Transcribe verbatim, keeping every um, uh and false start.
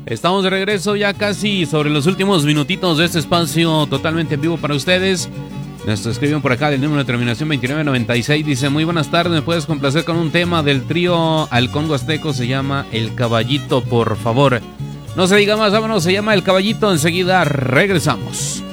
Estamos de regreso ya casi sobre los últimos minutitos de este espacio totalmente en vivo para ustedes. Nos escriben por acá del número de terminación veintinueve noventa y seis. Dice, muy buenas tardes, ¿me puedes complacer con un tema del trío Halcón Huasteco? Se llama El Caballito, por favor. No se diga más, vámonos, se llama El Caballito. Enseguida regresamos.